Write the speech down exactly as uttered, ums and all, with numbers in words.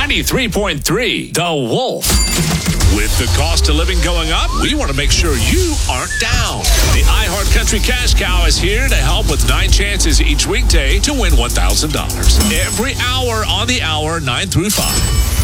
ninety-three point three, The Wolf. With the cost of living going up, we want to make sure you aren't down. The iHeart Country Cash Cow is here to help with nine chances each weekday to win one thousand dollars. Every hour on the hour, nine through five.